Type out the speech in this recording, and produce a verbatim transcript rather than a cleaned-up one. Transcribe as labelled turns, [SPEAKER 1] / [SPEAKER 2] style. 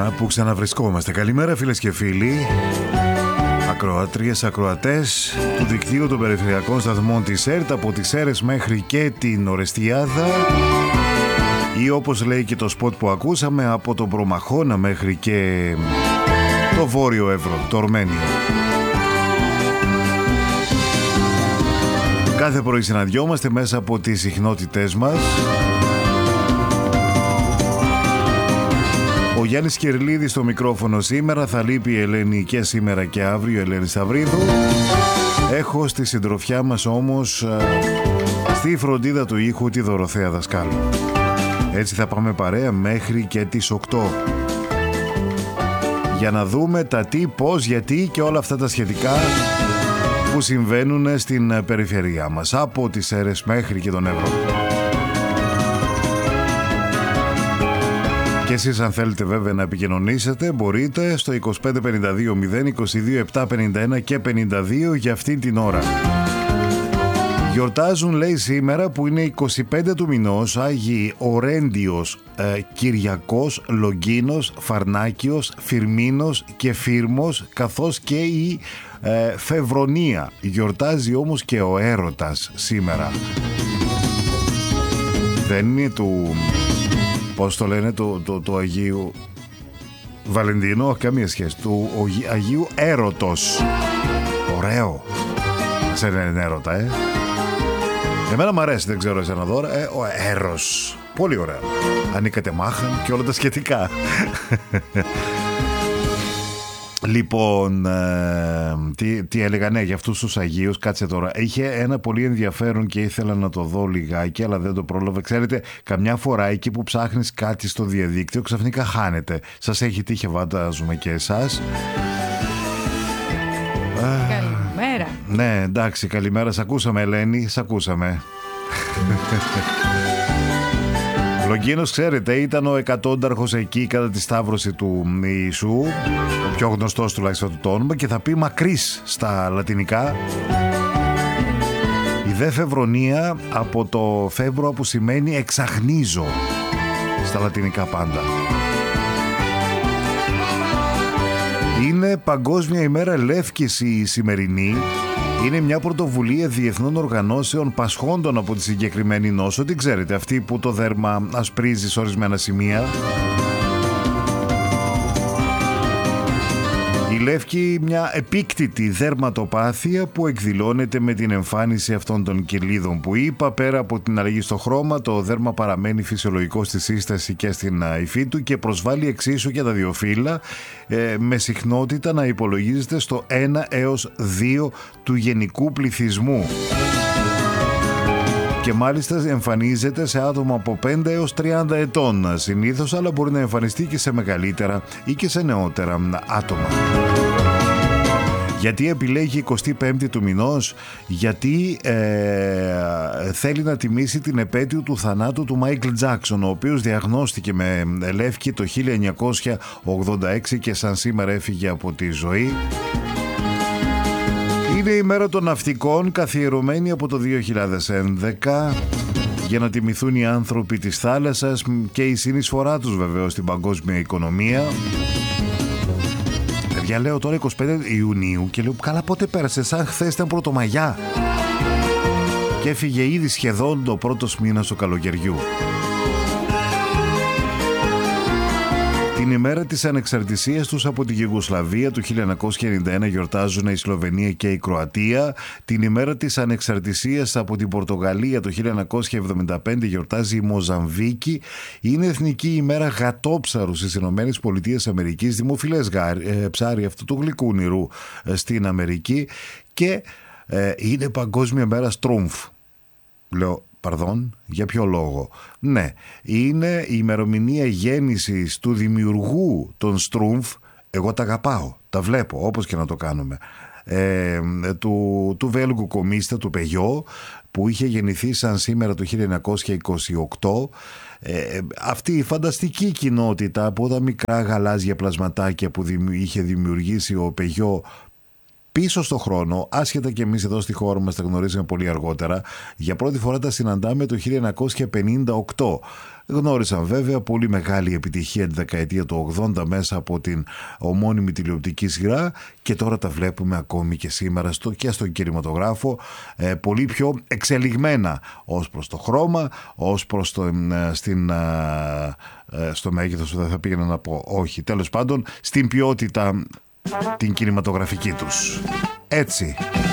[SPEAKER 1] Να που ξαναβρισκόμαστε. Καλημέρα φίλες και φίλοι, ακροατρίες, ακροατές του δικτύου των περιφερειακών σταθμών της ΕΡΤ, από τις Σέρρες μέχρι και την Ορεστιάδα, ή όπως λέει και το σποτ που ακούσαμε, από τον Προμαχώνα μέχρι και το Βόρειο Εύρο, το Ορμένιο. Κάθε πρωί συναντιόμαστε μέσα από τις συχνότητές μας. Ο Γιάννης Κερλίδης στο μικρόφωνο σήμερα, θα λείπει η Ελένη και σήμερα και αύριο, η Ελένη Σταυρίδου. Έχω στη συντροφιά μας όμως, στη φροντίδα του ήχου, τη Δωροθέα Δασκάλου. Έτσι θα πάμε παρέα μέχρι και τις οκτώ. Για να δούμε τα τι, πώς, γιατί και όλα αυτά τα σχετικά που συμβαίνουν στην περιφερειά μας, από τις Σέρρες μέχρι και τον Εύρο. Και εσείς αν θέλετε βέβαια να επικοινωνήσετε, μπορείτε στο είκοσι πέντε πενήντα δύο μηδέν είκοσι δύο επτά πενήντα ένα και πενήντα δύο για αυτή την ώρα. Γιορτάζουν, λέει, σήμερα που είναι είκοσι πέντε του μηνός, Άγιοι Ορέντιος, ε, Κυριακός, Λογκίνος, Φαρνάκιος, Φυρμίνος και Φύρμος, καθώς και η ε, Φευρονία. Γιορτάζει όμως και ο Έρωτας σήμερα. Δεν είναι του... πώς το λένε, του το, το Αγίου Βαλεντίνο, καμία σχέση, του ο, Αγίου Έρωτος. Ωραίο. Σε είναι έρωτα, ε. Εμένα μου αρέσει, δεν ξέρω εσένα δώρα, ε, ο Έρος. Πολύ ωραίο. Ανήκατε μάχαν και όλα τα σχετικά. Λοιπόν, ε, τι, τι έλεγα, ναι, για αυτούς τους Αγίους, κάτσε τώρα. Είχε ένα πολύ ενδιαφέρον και ήθελα να το δω λιγάκι, αλλά δεν το πρόλαβα. Ξέρετε, καμιά φορά εκεί που ψάχνεις κάτι στο διαδίκτυο, ξαφνικά χάνεται. Σας έχει τύχει, φαντάζομαι και εσάς.
[SPEAKER 2] Καλημέρα.
[SPEAKER 1] Ναι, εντάξει, καλημέρα. Σ' ακούσαμε, Ελένη, σ' ακούσαμε. Λογκίνος, ξέρετε, ήταν ο εκατόνταρχος εκεί κατά τη σταύρωση του Ιησού, ο πιο γνωστός τουλάχιστον το όνομα, και θα πει μακρύς στα λατινικά. Η δε Φευρονία από το φεύρο που σημαίνει εξαχνίζω στα λατινικά πάντα. Είναι Παγκόσμια ημέρα Λεύκης η σημερινή. Είναι μια πρωτοβουλία διεθνών οργανώσεων πασχόντων από τη συγκεκριμένη νόσο. Τι ξέρετε, αυτή που το δέρμα ασπρίζει σε ορισμένα σημεία. Η Λεύκη, μια επίκτητη δερματοπάθεια που εκδηλώνεται με την εμφάνιση αυτών των κυλίδων που είπα. Πέρα από την αλλαγή στο χρώμα, το δέρμα παραμένει φυσιολογικό στη σύσταση και στην υφή του και προσβάλλει εξίσου και τα δύο φύλλα, ε, με συχνότητα να υπολογίζεται στο ένα έως δύο του γενικού πληθυσμού. Και μάλιστα εμφανίζεται σε άτομα από πέντε έως τριάντα ετών συνήθως, αλλά μπορεί να εμφανιστεί και σε μεγαλύτερα ή και σε νεότερα άτομα. Γιατί επιλέγει εικοστή πέμπτη του μηνός? Γιατί ε, θέλει να τιμήσει την επέτειο του θανάτου του Μάικλ Τζάκσον, ο οποίος διαγνώστηκε με λεύκη το χίλια εννιακόσια ογδόντα έξι και σαν σήμερα έφυγε από τη ζωή. Είναι η μέρα των ναυτικών, καθιερωμένη από το δύο χιλιάδες έντεκα, για να τιμηθούν οι άνθρωποι της θάλασσας και η συνεισφορά τους βεβαίως στην παγκόσμια οικονομία. Παιδιά, λέω τώρα εικοστή πέμπτη Ιουνίου και λέω, καλά, πότε πέρασε? Σαν χθες ήταν Πρωτομαγιά και έφυγε ήδη σχεδόν το πρώτος μήνας του καλοκαιριού. Την ημέρα της ανεξαρτησίας τους από την Γιουγκοσλαβία του χίλια εννιακόσια ενενήντα ένα γιορτάζουν η Σλοβενία και η Κροατία. Την ημέρα της ανεξαρτησίας από την Πορτογαλία το χίλια εννιακόσια εβδομήντα πέντε γιορτάζει η Μοζαμβίκη. Είναι εθνική ημέρα γατόψαρου στις Ηνωμένες Πολιτείες Αμερικής, δημοφιλές ε, ψάρι αυτού του γλυκού νερού ε, στην Αμερική, και ε, είναι Παγκόσμια μέρα Στρούμφ. Λέω, παρδόν, για ποιο λόγο? Ναι, είναι η ημερομηνία γέννησης του δημιουργού των Στρούμφ. Εγώ τα αγαπάω, τα βλέπω όπως και να το κάνουμε, ε, του, του Βέλγου κομίστα, του Πεγιό, που είχε γεννηθεί σαν σήμερα το χίλια εννιακόσια είκοσι οκτώ. Ε, αυτή η φανταστική κοινότητα από τα μικρά γαλάζια πλασματάκια που είχε δημιουργήσει ο Πεγιό πίσω στο χρόνο, άσχετα και εμείς εδώ στη χώρα μας τα γνωρίζουμε πολύ αργότερα, για πρώτη φορά τα συναντάμε το χίλια εννιακόσια πενήντα οκτώ. Γνώρισαν βέβαια πολύ μεγάλη επιτυχία τη δεκαετία του ογδόντα μέσα από την ομώνυμη τηλεοπτική σειρά και τώρα τα βλέπουμε ακόμη και σήμερα στο, και στον κινηματογράφο ε, πολύ πιο εξελιγμένα ως προς το χρώμα, ως προς το, ε, στην, ε, ε, στο μέγεθος, δεν θα πήγαινα να πω, όχι, τέλος πάντων στην ποιότητα την κινηματογραφική τους. Έτσι.